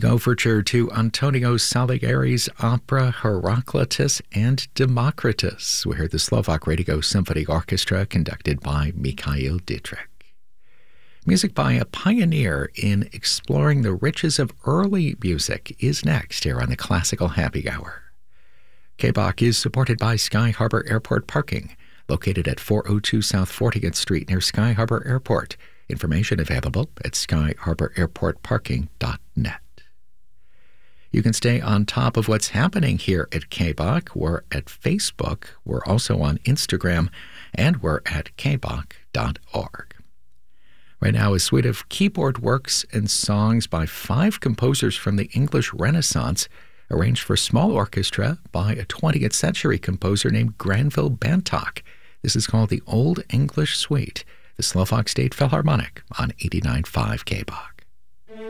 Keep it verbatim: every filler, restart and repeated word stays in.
You go overture to Antonio Salieri's opera Heraclitus and Democritus. We heard the Slovak Radio Symphony Orchestra conducted by Mikhail Dietrich. Music by a pioneer in exploring the riches of early music is next here on the Classical Happy Hour. K B O C is supported by Sky Harbor Airport Parking, located at four oh two South fortieth Street near Sky Harbor Airport. Information available at sky harbor airport parking dot net. You can stay on top of what's happening here at K B O C. We're at Facebook, we're also on Instagram, and we're at k b o c dot org. Right now, a suite of keyboard works and songs by five composers from the English Renaissance, arranged for small orchestra by a twentieth century composer named Granville Bantock. This is called the Old English Suite, the Slovak State Philharmonic on eighty-nine point five K B O C.